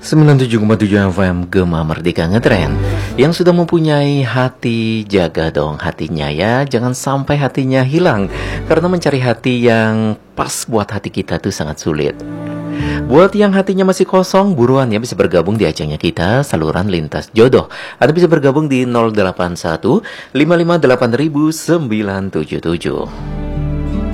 97,7 FM Gema Merdeka Ngetren. Yang sudah mempunyai hati, jaga dong hatinya ya. Jangan sampai hatinya hilang, karena mencari hati yang pas buat hati kita tuh sangat sulit. Buat yang hatinya masih kosong, buruan ya, bisa bergabung di ajangnya kita, Saluran Lintas Jodoh. Anda bisa bergabung di 081 558 977.